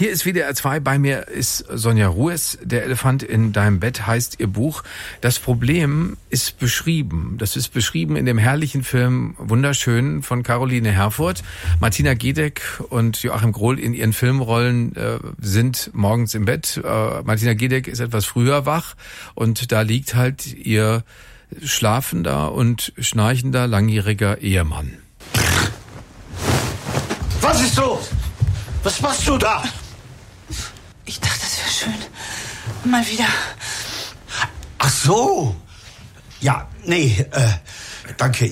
Hier ist WDR 2, bei mir ist Sonja Ruess. Der Elefant in deinem Bett heißt ihr Buch. Das Problem ist beschrieben. Das ist beschrieben in dem herrlichen Film Wunderschön von Caroline Herfurth. Martina Gedeck und Joachim Grohl in ihren Filmrollen sind morgens im Bett. Martina Gedeck ist etwas früher wach und da liegt halt ihr schlafender und schnarchender langjähriger Ehemann. Was ist los? Was machst du da? Ich dachte, es wäre schön. Mal wieder. Ach so. Ja, nee, danke.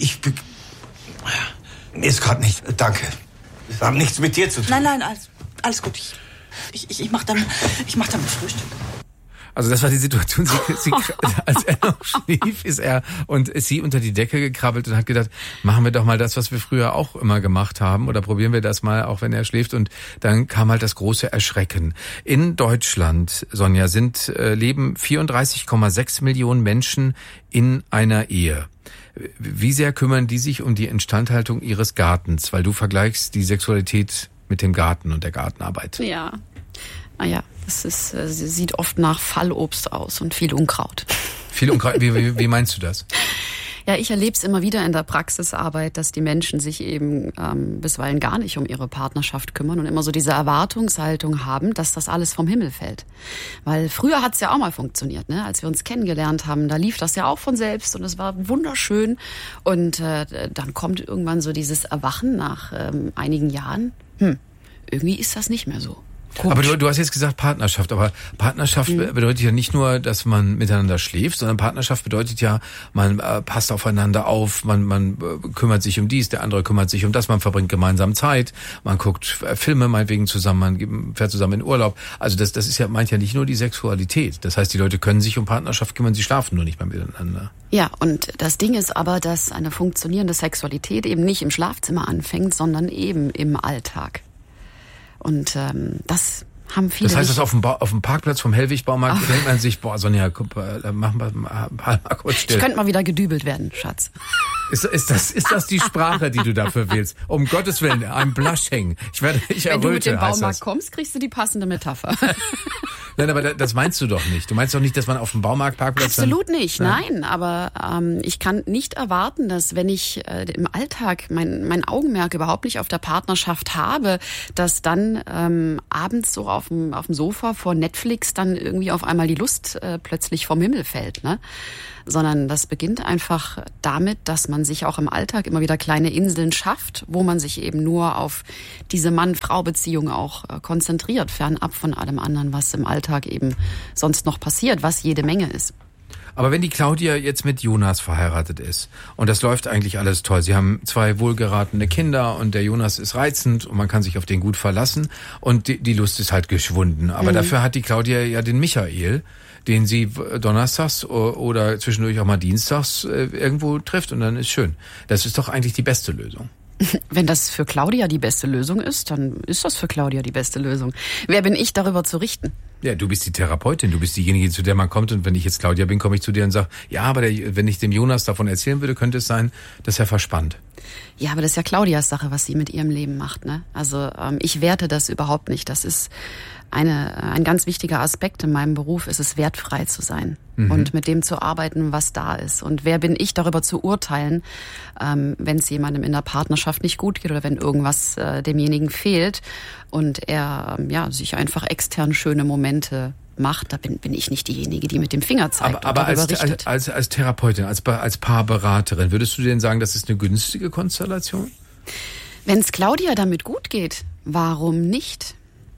Ist gerade nicht. Danke. Das hat nichts mit dir zu tun. Nein, alles gut. Ich mach damit Frühstück. Also das war die Situation, als er noch schlief, ist sie unter die Decke gekrabbelt und hat gedacht, machen wir doch mal das, was wir früher auch immer gemacht haben, oder probieren wir das mal, auch wenn er schläft. Und dann kam halt das große Erschrecken. In Deutschland, Sonja, leben 34,6 Millionen Menschen in einer Ehe. Wie sehr kümmern die sich um die Instandhaltung ihres Gartens? Weil du vergleichst die Sexualität mit dem Garten und der Gartenarbeit. Ja. Naja, sie sieht oft nach Fallobst aus und viel Unkraut. Viel Unkraut? Wie meinst du das? Ja, ich erlebe es immer wieder in der Praxisarbeit, dass die Menschen sich eben bisweilen gar nicht um ihre Partnerschaft kümmern und immer so diese Erwartungshaltung haben, dass das alles vom Himmel fällt. Weil früher hat es ja auch mal funktioniert, ne? Als wir uns kennengelernt haben, da lief das ja auch von selbst und es war wunderschön. Und dann kommt irgendwann so dieses Erwachen nach einigen Jahren. Irgendwie ist das nicht mehr so. Gut. Aber du hast jetzt gesagt Partnerschaft, aber Partnerschaft bedeutet ja nicht nur, dass man miteinander schläft, sondern Partnerschaft bedeutet ja, man passt aufeinander auf, man kümmert sich um dies, der andere kümmert sich um das, man verbringt gemeinsam Zeit, man guckt Filme meinetwegen zusammen, man fährt zusammen in Urlaub. Also das ist ja, meint ja nicht nur die Sexualität. Das heißt, die Leute können sich um Partnerschaft kümmern, sie schlafen nur nicht mehr miteinander. Ja, und das Ding ist aber, dass eine funktionierende Sexualität eben nicht im Schlafzimmer anfängt, sondern eben im Alltag. Und das haben viele. Das heißt, dass auf dem Parkplatz vom Hellwig-Baumarkt denkt man sich, boah, Sonja, mach mal kurz still. Ich könnte mal wieder gedübelt werden, Schatz. Ist das die Sprache, die du dafür wählst? Um Gottes Willen, I'm blushing. Ich erröte. Wenn du mit dem Baumarkt kommst, kriegst du die passende Metapher. Nein, aber das meinst du doch nicht. Du meinst doch nicht, dass man auf dem Baumarktparkplatz Absolut nicht, nein. Aber ich kann nicht erwarten, dass wenn ich im Alltag mein Augenmerk überhaupt nicht auf der Partnerschaft habe, dass dann abends so auf dem Sofa vor Netflix dann irgendwie auf einmal die Lust plötzlich vom Himmel fällt, ne? Sondern das beginnt einfach damit, dass man sich auch im Alltag immer wieder kleine Inseln schafft, wo man sich eben nur auf diese Mann-Frau-Beziehung auch konzentriert, fernab von allem anderen, was im Alltag eben sonst noch passiert, was jede Menge ist. Aber wenn die Claudia jetzt mit Jonas verheiratet ist und das läuft eigentlich alles toll, sie haben 2 wohlgeratene Kinder und der Jonas ist reizend und man kann sich auf den gut verlassen und die Lust ist halt geschwunden. Aber dafür hat die Claudia ja den Michael, den sie donnerstags oder zwischendurch auch mal dienstags irgendwo trifft und dann ist schön. Das ist doch eigentlich die beste Lösung. Wenn das für Claudia die beste Lösung ist, dann ist das für Claudia die beste Lösung. Wer bin ich, darüber zu richten? Ja, du bist die Therapeutin, du bist diejenige, zu der man kommt und wenn ich jetzt Claudia bin, komme ich zu dir und sage, ja, aber wenn ich dem Jonas davon erzählen würde, könnte es sein, dass er verspannt. Ja, aber das ist ja Claudias Sache, was sie mit ihrem Leben macht, ne? Also ich werte das überhaupt nicht. Das ist ein ganz wichtiger Aspekt in meinem Beruf, ist es, wertfrei zu sein und mit dem zu arbeiten, was da ist. Und wer bin ich, darüber zu urteilen, wenn es jemandem in der Partnerschaft nicht gut geht oder wenn irgendwas demjenigen fehlt und er sich einfach extern schöne Momente macht, da bin ich nicht diejenige, die mit dem Finger zeigt. Aber und darüber richtet. Als Therapeutin, als Paarberaterin, würdest du denn sagen, das ist eine günstige Konstellation? Wenn es Claudia damit gut geht, warum nicht?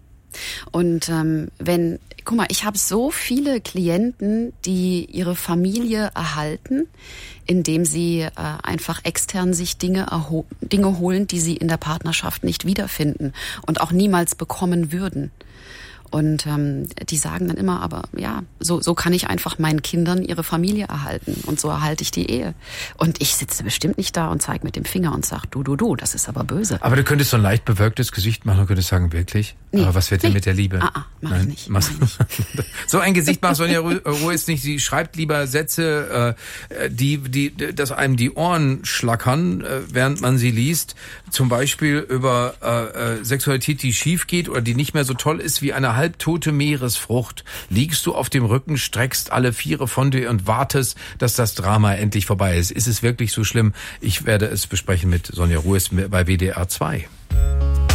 Und guck mal, ich habe so viele Klienten, die ihre Familie erhalten, indem sie einfach extern sich Dinge holen, die sie in der Partnerschaft nicht wiederfinden und auch niemals bekommen würden. Und die sagen dann immer, aber ja, so kann ich einfach meinen Kindern ihre Familie erhalten und so erhalte ich die Ehe. Und ich sitze bestimmt nicht da und zeige mit dem Finger und sage, du, das ist aber böse. Aber du könntest so ein leicht bewölktes Gesicht machen und könntest sagen, wirklich? Nee. Aber was wird denn mit der Liebe? Mach ich nicht. So ein Gesicht macht Sonja Ruiz nicht. Sie schreibt lieber Sätze, dass einem die Ohren schlackern, während man sie liest. Zum Beispiel über Sexualität, die schief geht oder die nicht mehr so toll ist wie eine halbtote Meeresfrucht. Liegst du auf dem Rücken, streckst alle Viere von dir und wartest, dass das Drama endlich vorbei ist. Ist es wirklich so schlimm? Ich werde es besprechen mit Sonja Ruiz bei WDR 2.